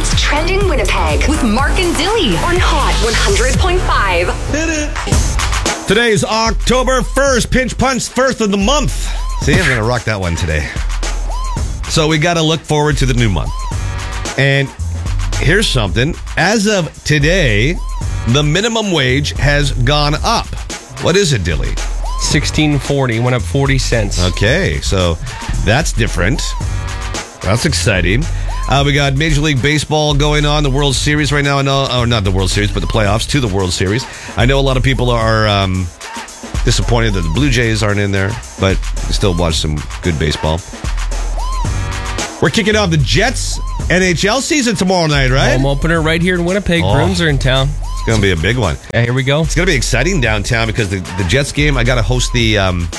What's Trending Winnipeg with Mark and Dilly on Hot 100.5. Today is October 1st, Pinch Punch, first of the month. See, I'm going to rock that one today. So we got to look forward to the new month. And here's something. As of today, the minimum wage has gone up. What is it, Dilly? $16.40, went up 40 cents. Okay, so that's different. That's exciting. We got Major League Baseball going on, the World Series right now. Or not the World Series, but the playoffs to the World Series. I know a lot of people are disappointed that the Blue Jays aren't in there, but still watch some good baseball. We're kicking off the Jets NHL season tomorrow night, right? Home opener right here in Winnipeg. Bruins are in town. It's going to be a big one. Yeah, here we go. It's going to be exciting downtown because the Jets game, I got to host the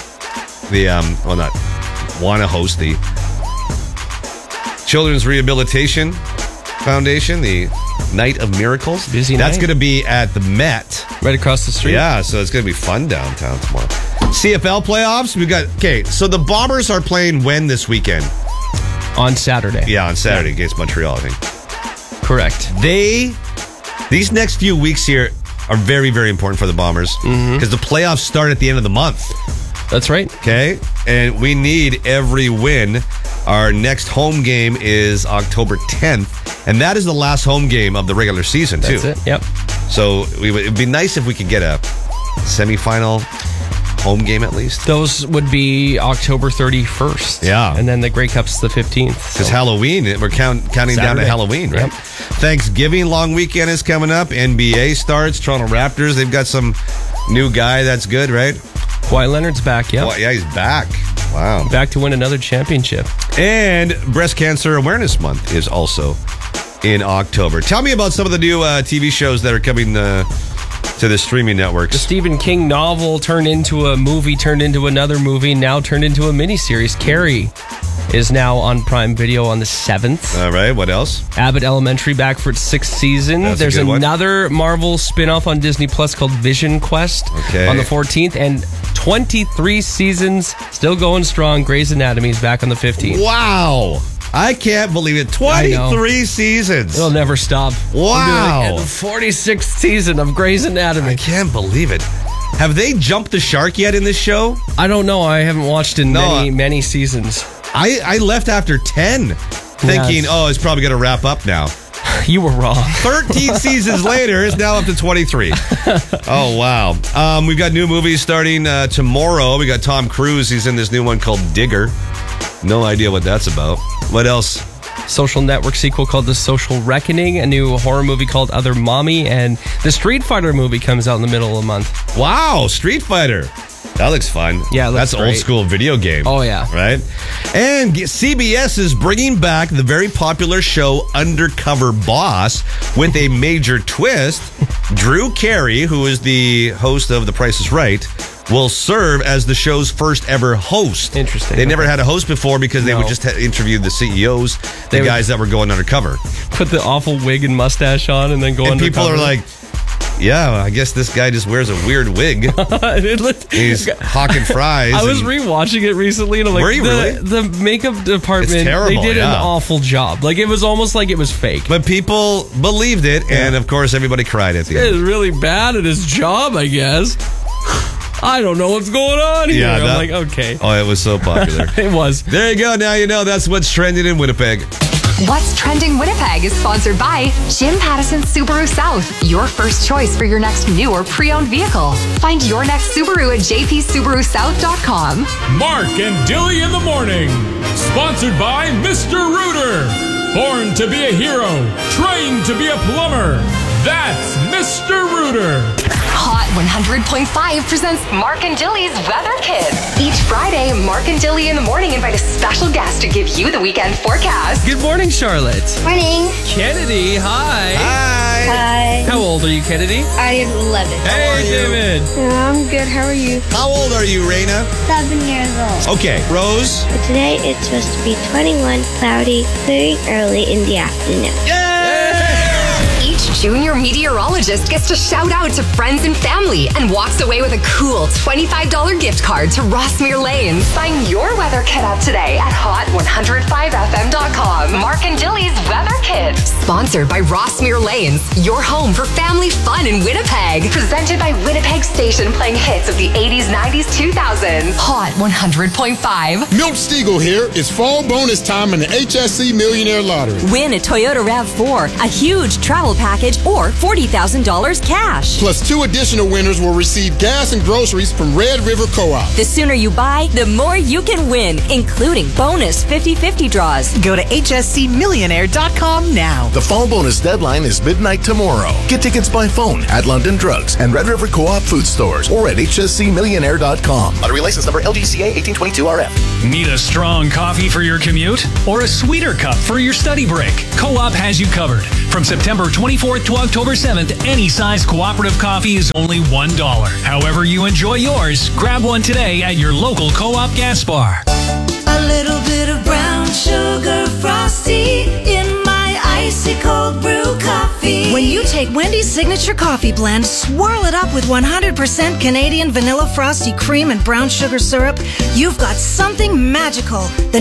Children's Rehabilitation Foundation, the Night of Miracles. Busy That's night. going to be at the Met. Right across the street. Yeah, so it's going to be fun downtown tomorrow. CFL playoffs, so the Bombers are playing when this weekend? On Saturday. Yeah, on Saturday against Montreal, I think. Correct. These next few weeks here are very, very important for the Bombers because the playoffs start at the end of the month. That's right. Okay? And we need every win. Our next home game is October 10th, and that is the last home game of the regular season, too. That's it, yep. So it'd be nice if we could get a semifinal home game at least. Those would be October 31st. Yeah. And then the Grey Cup's the 15th. Because Halloween, we're counting down to Saturday. Halloween, right? Yep. Thanksgiving long weekend is coming up. NBA starts. Toronto Raptors, they've got some new guy that's good, right? Kawhi Leonard's back, yep. Well, yeah, he's back. Wow. Back to win another championship. And Breast Cancer Awareness Month is also in October. Tell me about some of the new TV shows that are coming to the streaming networks. The Stephen King novel turned into a movie, turned into another movie, now turned into a miniseries. Carrie is now on Prime Video on the 7th. All right, what else? Abbott Elementary back for its 6th season. That's a There's good one. another Marvel spin-off on Disney Plus called Vision Quest on the 14th. And 23 seasons, still going strong. Grey's Anatomy is back on the 15th. Wow. I can't believe it. 23 seasons. It'll never stop. Wow. We'll do, like, the 46th season of Grey's Anatomy. I can't believe it. Have they jumped the shark yet in this show? I don't know. I haven't watched in many seasons. I left after 10 thinking, it's probably going to wrap up now. You were wrong. 13 seasons later, it's now up to 23. Oh, wow. We've got new movies starting tomorrow. We got Tom Cruise. He's in this new one called Digger. No idea what that's about. What else? Social Network sequel called The Social Reckoning, a new horror movie called Other Mommy, and the Street Fighter movie comes out in the middle of the month. Wow, Street Fighter. That looks fun. Yeah, it looks that's great. Old school video game. Oh, yeah. Right? And CBS is bringing back the very popular show Undercover Boss with a major twist. Drew Carey, who is the host of The Price is Right, will serve as the show's first ever host. Interesting. They never had a host before because they would just interview the CEOs, the guys that were going undercover. Put the awful wig and mustache on and then go undercover. And people are like, yeah, I guess this guy just wears a weird wig. He's hawking fries. I was rewatching it recently and I'm like, Were you really? The makeup department, It's terrible, they did an yeah. awful job. Like, it was almost like it was fake. But people believed it, and of course, everybody cried at the It end. was really bad at his job, I guess. I don't know what's going on here. Yeah, I'm like, okay. Oh, it was so popular. It was. There you go. Now you know that's what's trending in Winnipeg. What's Trending Winnipeg is sponsored by Jim Pattison Subaru South, your first choice for your next new or pre-owned vehicle. Find your next Subaru at jpsubarusouth.com. Mark and Dilly in the morning. Sponsored by Mr. Rooter. Born to be a hero, trained to be a plumber. That's Mr. Rooter. Hot 100.5 presents Mark and Dilly's Weather Kids. Each Friday, Mark and Dilly in the morning invite a special guest to give you the weekend forecast. Good morning, Charlotte. Morning. Kennedy, hi. Hi. How old are you, Kennedy? I am 11. Hey, David. I'm good. How are you? How old are you, Raina? 7 years old. Okay, Rose. But today it's supposed to be 21, cloudy, clearing early in the afternoon. Each junior meteorologist gets to shout out to friends and family and walks away with a cool $25 gift card to Rossmere Lane. Sign your weather kit up today at hot105fm.com. Mark and Dilly's Weather Kit. Sponsored by Rossmere Lanes, your home for family fun in Winnipeg. Presented by Winnipeg Station, playing hits of the 80s, 90s, 2000s. Hot 100.5. Milt Stiegel here. It's fall bonus time in the HSC Millionaire Lottery. Win a Toyota RAV4, a huge travel package, or $40,000 cash. Plus 2 additional winners will receive gas and groceries from Red River Co-op. The sooner you buy, the more you can win, including bonus 50-50 draws. Go to hscmillionaire.com now. The fall bonus deadline is midnight tomorrow. Get tickets by phone at London Drugs and Red River Co-op food stores or at hscmillionaire.com. Lottery license number LGCA 1822RF. Need a strong coffee for your commute or a sweeter cup for your study break? Co-op has you covered. From September 24th to October 7th, any size cooperative coffee is only $1. However you enjoy yours, grab one today at your local Co-op gas bar. A little bit of brown sugar frosty in my icy cold brew coffee. When you take Wendy's signature coffee blend, swirl it up with 100% Canadian vanilla frosty cream and brown sugar syrup, you've got something magical that